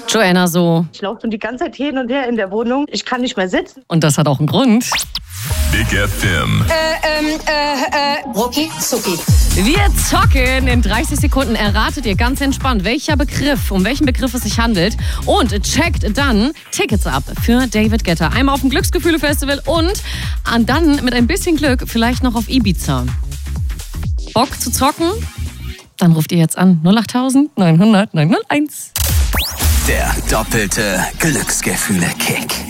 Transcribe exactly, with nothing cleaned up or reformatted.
Joanna so. Ich laufe schon die ganze Zeit hin und her in der Wohnung. Ich kann nicht mehr sitzen. Und das hat auch einen Grund. Big F M. Äh, ähm, äh, äh, Rucki Zucki. Wir zocken in dreißig Sekunden. Erratet ihr ganz entspannt, welcher Begriff, um welchen Begriff es sich handelt. Und checkt dann Tickets ab für David Guetta. Einmal auf dem Glücksgefühle-Festival und dann mit ein bisschen Glück vielleicht noch auf Ibiza. Bock zu zocken? Dann ruft ihr jetzt an null acht neun null null neun null eins. Der doppelte Glücksgefühle-Kick.